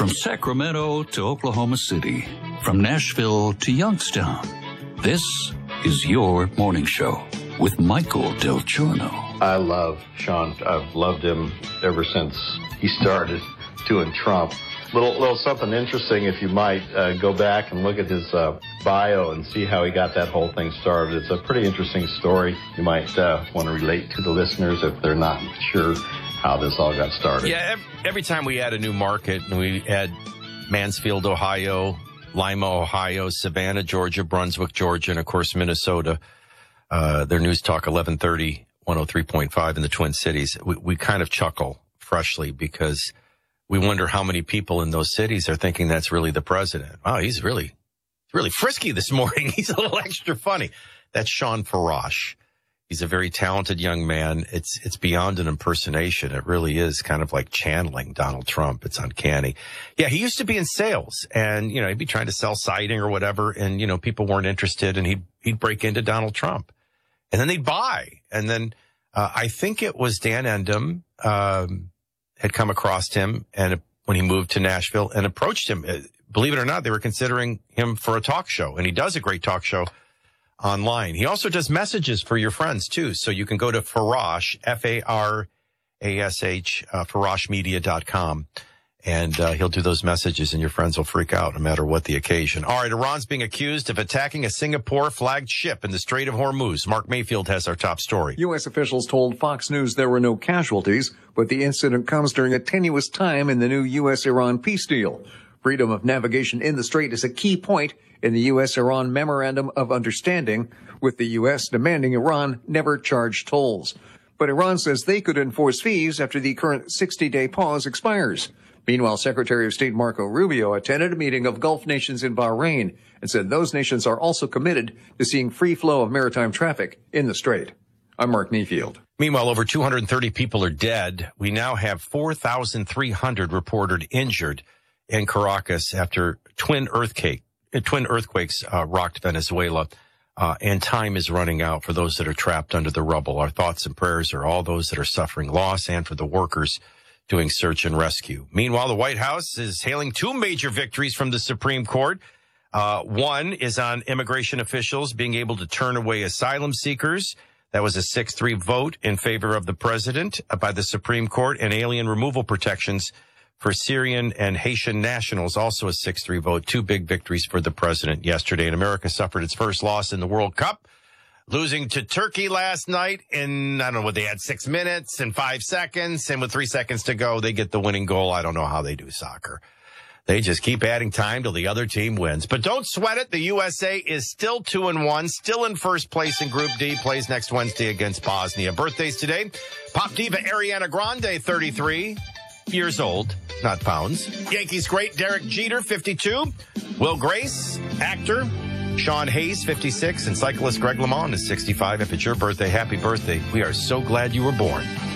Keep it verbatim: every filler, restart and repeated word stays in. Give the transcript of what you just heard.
From Sacramento to Oklahoma City, from Nashville to Youngstown, this is your morning show with Michael Del Giorno. I love Sean. I've loved him ever since he started doing Trump. Little, little something interesting, if you might uh, go back and look at his uh, bio and see how he got that whole thing started. It's a pretty interesting story. You might uh, want to relate to the listeners if they're not sure how this all got started. Yeah, every, every time we add a new market, and we add Mansfield, Ohio, Lima, Ohio, Savannah, Georgia, Brunswick, Georgia, and, of course, Minnesota, uh, their News Talk eleven thirty, one oh three point five in the Twin Cities, we, we kind of chuckle freshly because we wonder how many people in those cities are thinking that's really the president. Wow, he's really, really frisky this morning. He's a little extra funny. That's Sean Farash. He's a very talented young man. It's it's beyond an impersonation. It really is kind of like channeling Donald Trump. It's uncanny. Yeah, he used to be in sales, and, you know, he'd be trying to sell siding or whatever, and, you know, people weren't interested, and he'd, he'd break into Donald Trump. And then they'd buy. And then uh, I think it was Dan Endem um, had come across him and when he moved to Nashville and approached him. Uh, believe it or not, they were considering him for a talk show, and he does a great talk show online. He also does messages for your friends, too. So you can go to Farash, F A R A S H, uh, farash media dot com, and uh, he'll do those messages, and your friends will freak out no matter what the occasion. All right, Iran's being accused of attacking a Singapore-flagged ship in the Strait of Hormuz. Mark Mayfield has our top story. U S officials told Fox News there were no casualties, but the incident comes during a tenuous time in the new U S Iran peace deal. Freedom of navigation in the strait is a key point in the U S Iran Memorandum of Understanding, with the U S demanding Iran never charge tolls. But Iran says they could enforce fees after the current sixty-day pause expires. Meanwhile, Secretary of State Marco Rubio attended a meeting of Gulf nations in Bahrain and said those nations are also committed to seeing free flow of maritime traffic in the strait. I'm Mark Mayfield. Meanwhile, over two hundred thirty people are dead. We now have four thousand three hundred reported injured in Caracas after twin earthquake, twin earthquakes uh, rocked Venezuela. Uh, and time is running out for those that are trapped under the rubble. Our thoughts and prayers are all those that are suffering loss and for the workers doing search and rescue. Meanwhile, the White House is hailing two major victories from the Supreme Court. Uh, one is on immigration officials being able to turn away asylum seekers. That was a six three vote in favor of the president by the Supreme Court, and alien removal protections for Syrian and Haitian nationals, also a six three vote. Two big victories for the president yesterday. And America suffered its first loss in the World Cup, losing to Turkey last night in, I don't know what they had, six minutes and five seconds. And with three seconds to go, they get the winning goal. I don't know how they do soccer. They just keep adding time till the other team wins. But don't sweat it. The U S A is still two and one, still in first place in Group D, plays next Wednesday against Bosnia. Birthdays today. Pop diva Ariana Grande, thirty-three years old, not pounds. Yankees great Derek Jeter, fifty-two. Will Grace, actor. Sean Hayes, fifty-six. And cyclist Greg LeMond is sixty-five. If it's your birthday, happy birthday. We are so glad you were born.